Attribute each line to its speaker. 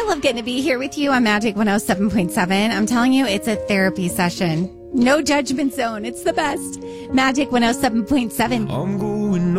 Speaker 1: love getting to be here with you on Magic 107.7. I'm telling you, it's a therapy session. No judgment zone. It's the best. Magic 107.7.
Speaker 2: I'm going